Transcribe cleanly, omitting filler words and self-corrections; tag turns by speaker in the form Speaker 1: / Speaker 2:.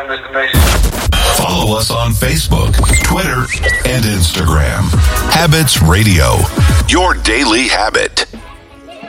Speaker 1: Mr. Mason.
Speaker 2: Follow us on Facebook, Twitter, and Instagram. Habits Radio, your daily habit.